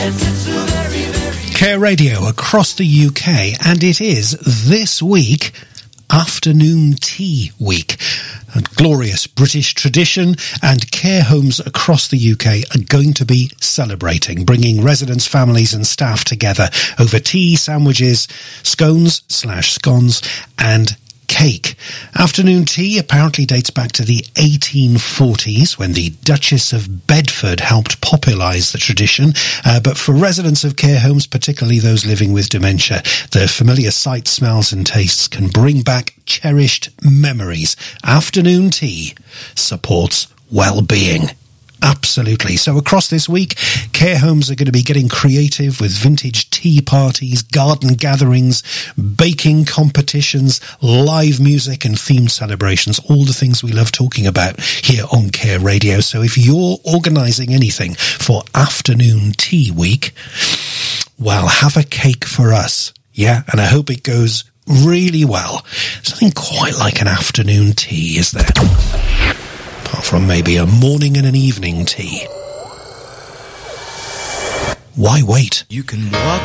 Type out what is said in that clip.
Care Radio across the UK, and it is this week Afternoon Tea Week. A glorious British tradition, and care homes across the UK are going to be celebrating, bringing residents, families and staff together over tea, sandwiches, scones/scones and cake. Afternoon tea apparently dates back to the 1840s when the Duchess of Bedford helped popularise the tradition. But for residents of care homes, particularly those living with dementia, the familiar sights, smells and tastes can bring back cherished memories. Afternoon tea supports well-being. Absolutely. So across this week, care homes are going to be getting creative with vintage tea parties, garden gatherings, baking competitions, live music and themed celebrations, all the things we love talking about here on Care Radio. So if you're organising anything for Afternoon Tea Week, well, have a cake for us. Yeah, and I hope it goes really well. Something quite like an afternoon tea, is there? Apart from maybe a morning and an evening tea. Why wait? You can walk